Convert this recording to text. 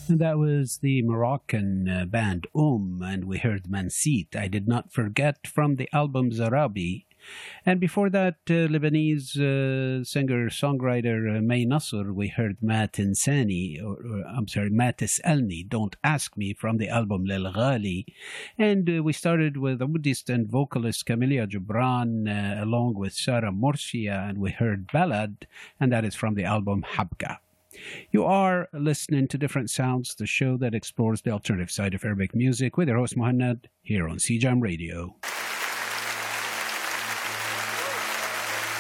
And that was the Moroccan band and we heard Mansit. I did not forget from the album Zarabi. And before that, Lebanese singer-songwriter May Nasser, we heard Matt Insani, I'm sorry, Matt Isalni, Don't Ask Me, from the album Lil Ghali. And we started with Buddhist and vocalist Camelia Gibran, along with Sarah Morsia, and we heard Ballad, and that is from the album Habka. You are listening to Different Sounds, the show that explores the alternative side of Arabic music with your host Muhannad here on CJAM Radio.